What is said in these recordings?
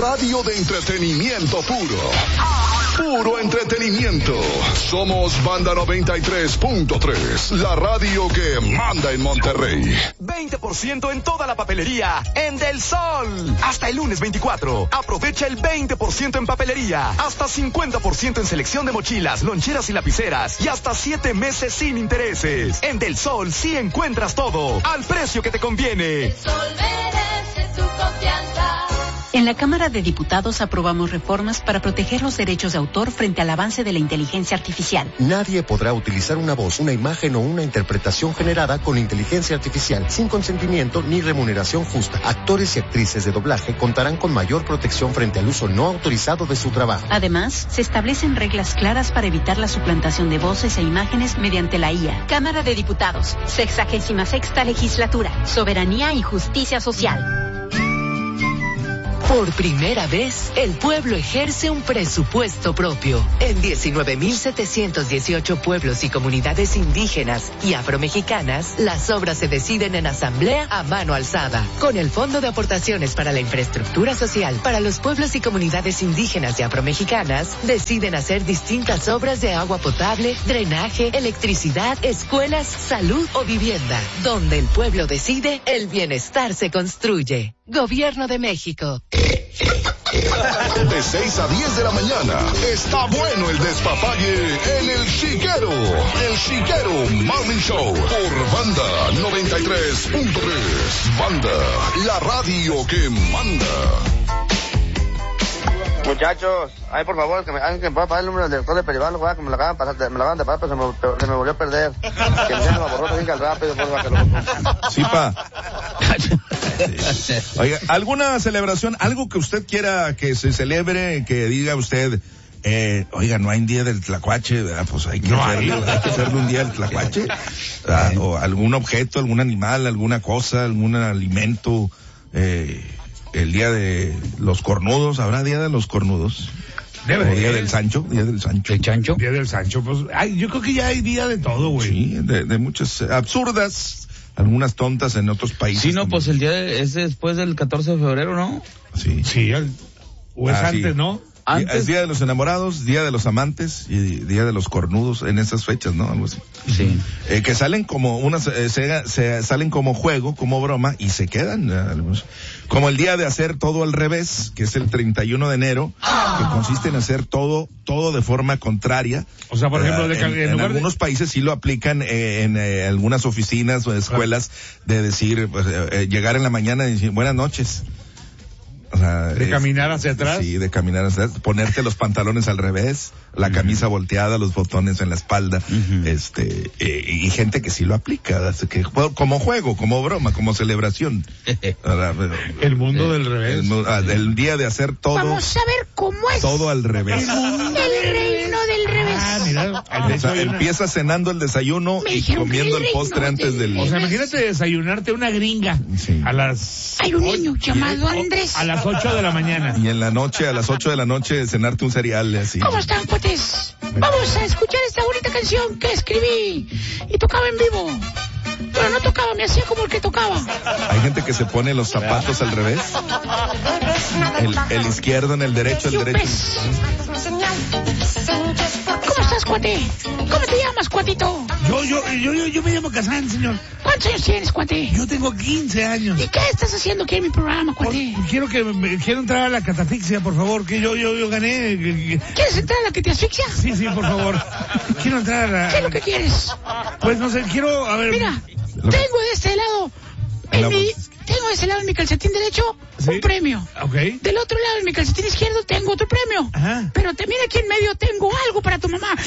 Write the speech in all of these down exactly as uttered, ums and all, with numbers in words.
radio de entretenimiento puro. Puro entretenimiento. Somos Banda noventa y tres punto tres, la radio que manda en Monterrey. veinte por ciento en toda la papelería en Del Sol. Hasta el lunes veinticuatro. Aprovecha el veinte por ciento en papelería. Hasta cincuenta por ciento en selección de mochilas, loncheras y lapiceras. Y hasta siete meses sin intereses. En Del Sol sí encuentras todo al precio que te conviene. El Sol merece tu confianza. En la Cámara de Diputados aprobamos reformas para proteger los derechos de autor frente al avance de la inteligencia artificial. Nadie podrá utilizar una voz, una imagen o una interpretación generada con inteligencia artificial sin consentimiento ni remuneración justa. Actores y actrices de doblaje contarán con mayor protección frente al uso no autorizado de su trabajo. Además, se establecen reglas claras para evitar la suplantación de voces e imágenes mediante la I A. Cámara de Diputados, sexagésima sexta legislatura, soberanía y justicia social. Por primera vez, el pueblo ejerce un presupuesto propio. En diecinueve mil setecientos dieciocho pueblos y comunidades indígenas y afromexicanas, las obras se deciden en asamblea a mano alzada. Con el Fondo de Aportaciones para la Infraestructura Social para los pueblos y comunidades indígenas y afromexicanas, deciden hacer distintas obras de agua potable, drenaje, electricidad, escuelas, salud o vivienda. Donde el pueblo decide, el bienestar se construye. Gobierno de México. De seis a diez de la mañana, está bueno el despapalle en El Chiquero. El Chiquero Morning Show por Banda noventa y tres punto tres. Banda, la radio que manda. Muchachos, ay, por favor, que me hagan que me pueda pagar el número del director de Peribán, que me lo acaban de pasar, me lo acaban de pasar, pero se me, se me volvió a perder. Que me den la borrota, venga rápido, por favor, que lo... Sí, pa. Oiga, ¿alguna celebración, algo que usted quiera que se celebre, que diga usted, eh, oiga, no hay un día del tlacuache, ¿verdad? Pues hay que, no hacerle, hay. hay que hacerle un día del tlacuache, ¿verdad? O algún objeto, algún animal, alguna cosa, algún alimento, eh... el día de los cornudos, ¿habrá día de los cornudos? Debe o día del Sancho, día del Sancho. ¿El Chancho? Día del Sancho, pues, ay, yo creo que ya hay día de todo, güey. Sí, de, de muchas absurdas, algunas tontas en otros países. Sí, no, también. Pues el día de, es después del catorce de febrero, ¿no? Sí. Sí, el, o es ah, antes, sí. ¿no? Antes. Es día de los enamorados, día de los amantes y día de los cornudos en esas fechas, ¿no? Algo así. Sí. Eh, que salen como unas, eh, se, se, salen como juego, como broma y se quedan. Eh, algunos. Como el día de hacer todo al revés, que es el treinta y uno de enero, que consiste en hacer todo, todo de forma contraria. O sea, por ejemplo, de, en, en, en algunos de... países sí lo aplican eh, en eh, algunas oficinas o escuelas de decir, pues, eh, llegar en la mañana y decir buenas noches. O sea, de es, caminar hacia atrás. Sí, de caminar hacia atrás, ponerte los pantalones al revés, la uh-huh. camisa volteada, los botones en la espalda, uh-huh. este, eh, y gente que sí lo aplica, que, como juego, como broma, como celebración. El mundo del revés. El, ah, el día de hacer todo. Vamos a ver cómo es. Todo al revés. El reino del revés. Ah, mira, o sea, empieza cenando el desayuno y comiendo el postre antes del... O sea, imagínate desayunarte una gringa sí. a las... Hay un niño llamado Andrés. A las ocho de la mañana. Y en la noche, a las ocho de la noche, cenarte un cereal así. ¿Cómo están, cuates? Vamos a escuchar esta bonita canción que escribí y tocaba en vivo. Pero no tocaba, me hacía como el que tocaba. Hay gente que se pone los zapatos al revés. El, el izquierdo en el derecho, el derecho. ¿Cómo estás, cuate? ¿Cómo te llamas, cuatito? Yo, yo, yo, yo, yo me llamo Kazán, señor. ¿Cuántos años tienes, cuate? Yo tengo quince años. ¿Y qué estás haciendo aquí en mi programa, cuate? Por, quiero que me, quiero entrar a la catafixia, por favor, que yo, yo, yo gané. ¿Quieres entrar a la que te asfixia? Sí, sí, por favor. Quiero entrar a la... ¿Qué es lo que quieres? Pues no sé, quiero, a ver... Mira, tengo de este lado, en mi, tengo de este lado en mi calcetín derecho, ¿sí? Un premio. Okay. Del otro lado, en mi calcetín izquierdo, tengo otro premio. Ajá. Pero también aquí en medio tengo algo para tu mamá.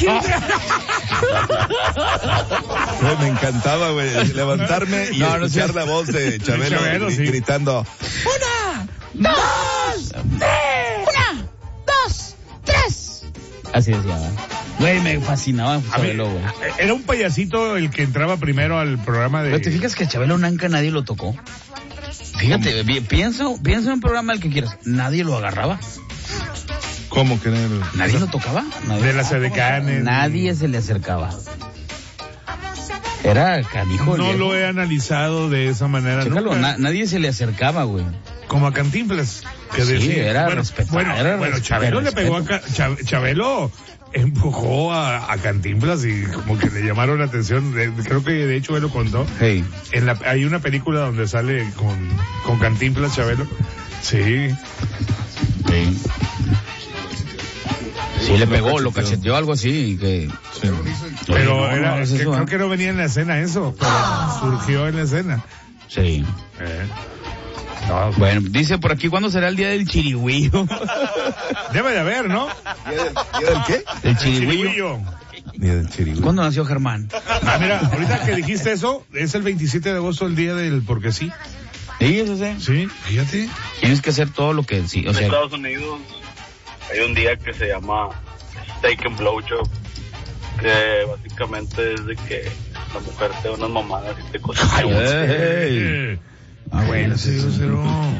Güey, me encantaba, güey, levantarme y no, escuchar no, la voz de Chabelo, Chabelo sí. gritando. Una, dos, tres. Una, dos, tres. Así decía. Güey, me fascinaba Chabelo, güey. Era un payasito el que entraba primero al programa de... Pero te fijas que a Chabelo nunca nadie lo tocó. Fíjate, bien, pienso, pienso en un programa el que quieras. Nadie lo agarraba. ¿Cómo que nadie? ¿Nadie lo tocaba? Nadie de las edecanes. Nadie se le acercaba. Era canijo. No lo he analizado de esa manera. Chécalo, na- nadie se le acercaba, güey. como a Cantinflas. Que Sí, decía, era bueno, respetado, bueno, era bueno, respeto, Chabelo le pegó a respeto. Ca- Cha- Chabelo empujó a, a Cantinflas y como que le llamaron la atención. De- creo que de hecho él lo contó. Hey. En la, hay una película donde sale con, con Cantinflas Chabelo. Sí. Sí. Sí, le pegó, lo cacheteó, algo así, que... Sí. Pero No, era, no, es es que eso, creo ¿eh? que no venía en la escena eso, pero surgió en la escena. Sí. Eh. No, Bueno, dice por aquí, ¿cuándo será el día del chirigüillo? debe de haber, ¿no? ¿Día del, día del qué? El chirigüillo. Chirigüillo. Día del chirigüillo. ¿Cuándo nació Germán? Ah, mira, ahorita que dijiste eso, es el veintisiete de agosto el día del porque sí. Sí, eso sí. Sí, fíjate. Tienes que hacer todo lo que sí, o En sea, Estados Unidos hay un día que se llama Steak and Blowjob, que básicamente es de que la mujer te da unas mamadas y te cocina. Ey. Ah, bueno, sí, sí, sí, sí.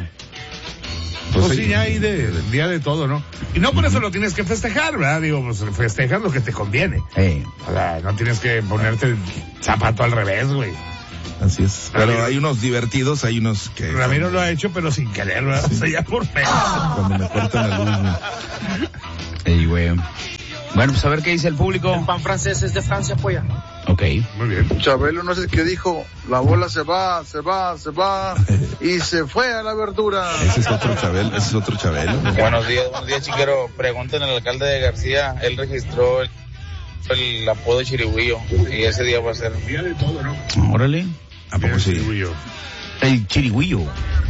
Pues, Pues sí, sí. ya hay de, día de todo, ¿no? Y no por eso lo tienes que festejar, ¿verdad? Digo, pues festejas lo que te conviene. Ey. O sea, no tienes que ponerte el zapato al revés, güey. Así es. Pero Ramiro. hay unos divertidos, hay unos que... Ramiro lo ha hecho, pero sin querer, ¿verdad? O sea, ya por pedo. Cuando me cortan la luz. güey. Ey, güey. Bueno, pues a ver qué dice el público. El pan francés es de Francia, polla. Ok. Muy bien. Chabelo no sé qué dijo, la bola se va, se va, se va y se fue a la verdura. Ese es otro Chabelo, ese es otro Chabelo. Buenos días, buenos días, chiquero. Pregunten al alcalde de García, él registró el, el apodo de Chirigüillo y ese día va a ser. Día de todo, ¿no? Órale. ¿A poco sí? Chirigüillo. El chirigüillo.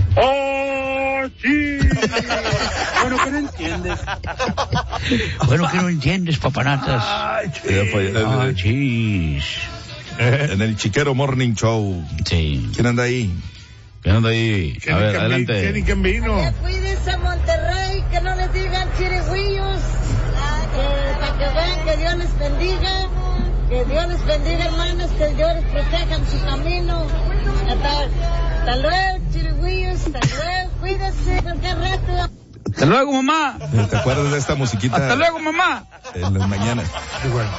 ¡Oh, sí! Bueno, que no entiendes. Bueno, que no entiendes, papanatas. Ay, Ya fue, Ah, eh, chis. En el Chiquero Morning Show. Sí. ¿Quién anda ahí? ¿Qué onda ahí? A ver, adelante. ¿Quién y quién vino? Cuídense Monterrey, que no les digan chirigüillos, que, para que vean que Dios les bendiga, que Dios les bendiga, hermanos, que Dios les proteja en su camino. Hasta, hasta luego, chirigüillos, hasta luego, cuídense cualquier rato. Hasta luego, mamá. ¿Te acuerdas de esta musiquita? Hasta luego, mamá. En las mañanas. Sí, bueno.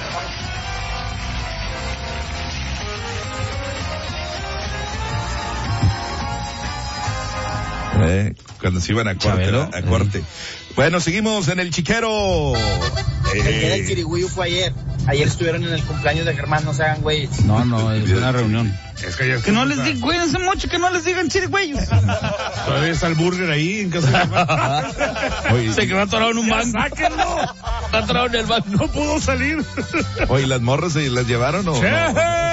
Eh, cuando se iban a corte, Chabelo. a corte. Bueno, seguimos en el Chiquero. El día del Eh, chirigüillo fue ayer. Ayer estuvieron en el cumpleaños de Germán, no se hagan güeyes. No, no, es una reunión. Es que, ya Que no les está- digan, cuídense mucho, que no les digan chirigüillos. Todavía está el burger ahí en casa de mamá. oye, Se quedó atorado en un ¡Ya banco. sáquenlo! Está atorado en el banco. No pudo salir. oye, ¿las morras se las llevaron o...? ¡Che!